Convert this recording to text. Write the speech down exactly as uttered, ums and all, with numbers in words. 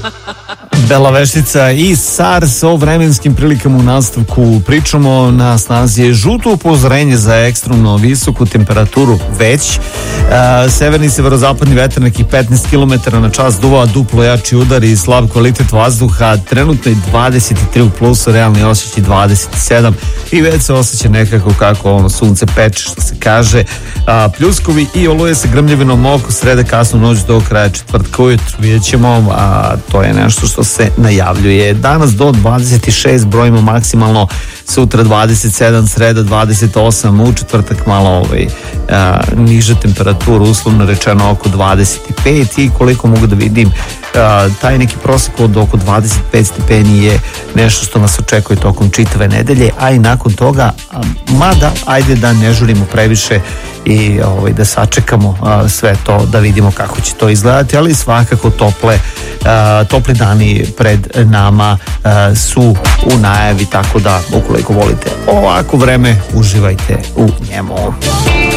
Bela Veštica i SARS o vremenskim prilikama u nastavku pričamo. Na snazi je žuto upozorenje za ekstremno visoku temperaturu već. Uh, severni i severozapadni vetar nekih petnaest kilometara na čas duva, duplo jači udar i slab kvalitet vazduha. Trenutno je dvadeset tri u plusu, realni osjećaj dvadeset sedam i već se osjeća nekako kako ono sunce peče, što se kaže. Uh, pljuskovi i oluje sa grmljavinom oko srede kasnu noć do kraja četvrtka ujutru. Vidjet ćemo, a to je nešto što se najavljuje. Danas do dvadeset šest brojimo maksimalno, sutra dvadeset sedam, sreda dvadeset osam, u četvrtak malo ovaj, a, niža temperatura, uslovno rečeno oko dvadeset pet i koliko mogu da vidim, a, taj neki prosek od oko dvadeset pet stepeni je nešto što nas očekuje tokom čitave nedelje, a i nakon toga, a, mada ajde da ne žurimo previše i ovaj, da sačekamo a, sve to, da vidimo kako će to izgledati, ali svakako tople a, topli dani pred nama a, su u najavi, tako da ukoliko volite ovako vreme, uživajte u njemu.